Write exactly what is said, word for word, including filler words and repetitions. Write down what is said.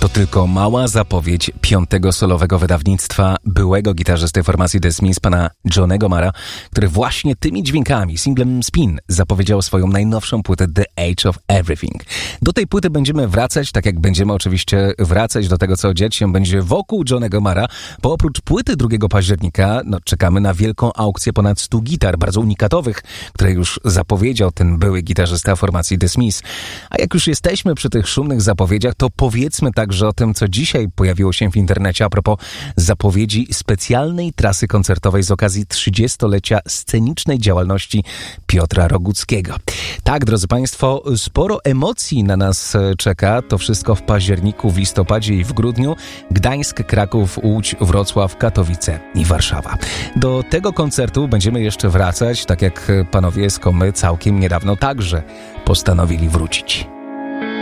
To tylko mała zapowiedź piątego solowego wydawnictwa byłego gitarzysty formacji The Smiths, pana Johnego Marra, który właśnie tymi dźwiękami, singlem Spin, zapowiedział swoją najnowszą płytę The Age of Everything. Do tej płyty będziemy wracać, tak jak będziemy oczywiście wracać do tego, co dziać się będzie wokół Johnego Marra, bo oprócz płyty drugiego października no, czekamy na wielką aukcję ponad stu gitar, bardzo unikatowych, które już zapowiedział ten były gitarzysta formacji The Smiths. A jak już jesteśmy przy tych szumnych zapowiedziach, to powiedzmy także o tym, co dzisiaj pojawiło się w internecie a propos zapowiedzi specjalnej trasy koncertowej z okazji trzydziestolecia scenicznej działalności Piotra Roguckiego. Tak, drodzy Państwo, sporo emocji na nas czeka. To wszystko w październiku, w listopadzie i w grudniu. Gdańsk, Kraków, Łódź, Wrocław, Katowice i Warszawa. Do tego koncertu będziemy jeszcze wracać, tak jak panowie z Komy całkiem niedawno także postanowili wrócić.